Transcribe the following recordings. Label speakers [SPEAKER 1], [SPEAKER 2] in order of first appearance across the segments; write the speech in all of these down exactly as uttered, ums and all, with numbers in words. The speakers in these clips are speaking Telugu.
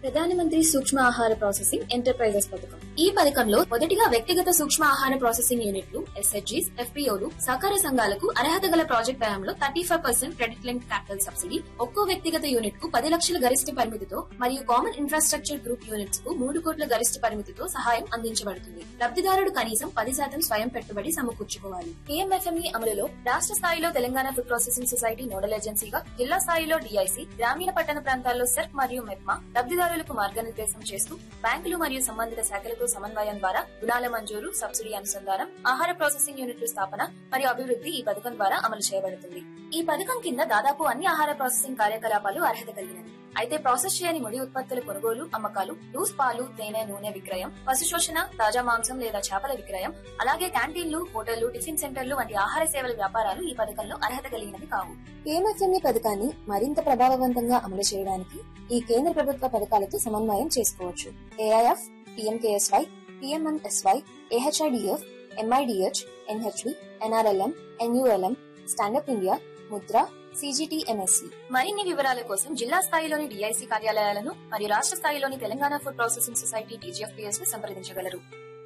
[SPEAKER 1] ప్రధానమంత్రి సూక్ష్మ ఆహార ప్రాసెసింగ్ ఎంటర్ప్రైజెస్ పథకం. ఈ పథకంలో మొదటిగా వ్యక్తిగత సూక్ష్మ ఆహార ప్రాసెసింగ్ యూనిట్లు, ఎస్హెచ్జీస్, ఎఫ్పీఓలు, సహకార సంఘాలకు అర్హత గల ప్రాజెక్ట్ వ్యయంలో thirty five percent credit link capital subsidy, ఒక్కో వ్యక్తిగత యూనిట్ కు పది లక్షల గరిష్ట పరిమితితో మరియు కామన్ ఇన్ఫ్రాస్ట్రక్చర్ గ్రూప్ యూనిట్స్ కు మూడు కోట్ల గరిష్ట పరిమితితో సహాయం అందించబడుతుంది. లబ్ధిదారుడు కనీసం పది శాతం స్వయం పెట్టుబడి సమకూర్చుకోవాలి. కేఎంఎఫ్ఎంఈ అమలులో రాష్ట్ర స్థాయిలో Telangana food processing society nodal ఏజెన్సీగా, జిల్లా స్థాయిలో డిఐసి, గ్రామీణ పట్టణ ప్రాంతాల్లో సెర్క్ మరియు మెప్మా లబ్ధిదారులకు మార్గనిర్దేశం చేస్తూ బ్యాంకులు మరియు సంబంధిత శాఖలతో సమన్వయం ద్వారా రుణాల మంజూరు, సబ్సిడీ అనుసంధానం, ఆహార ప్రాసెసింగ్ యూనిట్ల స్థాపన మరియు అభివృద్ధి ఈ పథకం ద్వారా అమలు చేయబడుతుంది. ఈ పథకం కింద దాదాపు అన్ని ఆహార ప్రాసెసింగ్ కార్యకలాపాలు అర్హత కలిగినవి. అయితే ప్రాసెస్ చేయని ముడి ఉత్పత్తుల కొనుగోలు, అమ్మకాలు, లూస్ పాలు, తేనె, నూనె విక్రయం, పశు శోషణ, తాజా మాంసం లేదా చేపల విక్రయం, అలాగే క్యాంటీన్లు, హోటళ్లు, టిఫిన్ సెంటర్లు వంటి ఆహార సేవల వ్యాపారాలు ఈ పథకంలో అర్హత కలిగినవి కావు. కేఎంఎఫ్ఎంఈ పథకాన్ని మరింత ప్రభావవంతంగా అమలు చేయడానికి ఈ కేంద్ర ప్రభుత్వ పథకాలతో సమన్వయం చేసుకోవచ్చు. AIF, PMKSY, PMMSY, AHIDF, MIDH, NHV, NRLM, NULM, stand up India, Mudra, CGTMSC. మరిన్ని వివరాల కోసం జిల్లా స్థాయిలోని డిఐసి కార్యాలయాలను మరియు రాష్ట్ర స్థాయిలోని Telangana food processing society TGFPS ను సంప్రదించగలరు.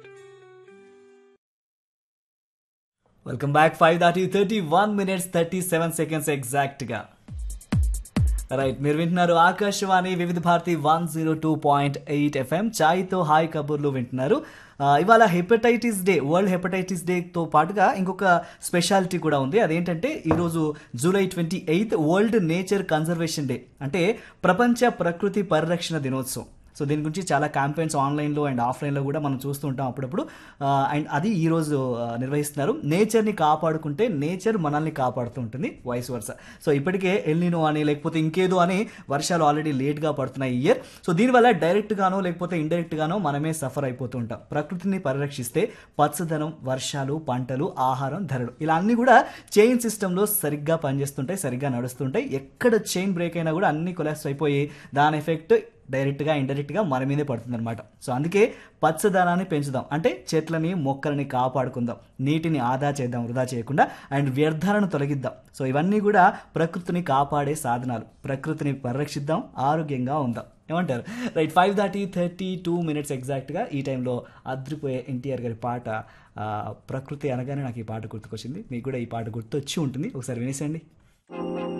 [SPEAKER 2] Welcome back. ఫైవ్ దాటి thirty one minutes thirty seven seconds exact గా. రైట్, మీరు వింటున్నారు ఆకాశవాణి వివిధ Bharati one zero two point eight FM. చాయ్తో hi కబుర్లు వింటున్నారు. ఇవాళ హెపటైటిస్ డే, వరల్డ్ హెపటైటిస్ డేతో పాటుగా ఇంకొక స్పెషాలిటీ కూడా ఉంది. అదేంటంటే ఈరోజు July twenty eighth world nature conservation day, అంటే ప్రపంచ ప్రకృతి పరిరక్షణ దినోత్సవం. సో దీని గురించి చాలా క్యాంపెయిన్స్ ఆన్లైన్లో అండ్ ఆఫ్లైన్లో కూడా మనం చూస్తూ ఉంటాం అప్పుడప్పుడు. అండ్ అది ఈరోజు నిర్వహిస్తున్నారు. నేచర్ని కాపాడుకుంటే నేచర్ మనల్ని కాపాడుతూ ఉంటుంది, వైస్ వర్స. సో ఇప్పటికే ఎల్నినో అని లేకపోతే ఇంకేదో అని వర్షాలు ఆల్రెడీ లేట్గా పడుతున్నాయి ఈ ఇయర్. సో దీనివల్ల డైరెక్ట్గానో లేకపోతే ఇండైరెక్ట్గానో మనమే సఫర్ అయిపోతూ ఉంటాం. ప్రకృతిని పరిరక్షిస్తే పచ్చదనం, వర్షాలు, పంటలు, ఆహారం, ధరలు ఇలా అన్నీ కూడా చైన్ సిస్టంలో సరిగ్గా పనిచేస్తుంటాయి, సరిగ్గా నడుస్తుంటాయి. ఎక్కడ చైన్ బ్రేక్ అయినా కూడా అన్ని కొలాప్స్ అయిపోయి దాని ఎఫెక్ట్ డైరెక్ట్గా ఇండైరెక్ట్గా మన మీదే పడుతుంది అనమాట. సో అందుకే పచ్చదనాన్ని పెంచుదాం, అంటే చెట్లని, మొక్కలని కాపాడుకుందాం, నీటిని ఆదా చేద్దాం వృధా చేయకుండా, అండ్ వ్యర్థాలను తొలగిద్దాం. సో ఇవన్నీ కూడా ప్రకృతిని కాపాడే సాధనాలు. ప్రకృతిని పరిరక్షిద్దాం, ఆరోగ్యంగా ఉందాం. ఏమంటారు? రైట్, ఫైవ్ దాటి థర్టీ టూ మినిట్స్ ఎగ్జాక్ట్గా ఈ టైంలో అద్రిపోయే ఎన్టీఆర్ గారి పాట. ప్రకృతి అనగానే నాకు ఈ పాట గుర్తుకొచ్చింది. మీకు కూడా ఈ పాట గుర్తొచ్చి ఉంటుంది, ఒకసారి వినేసండి.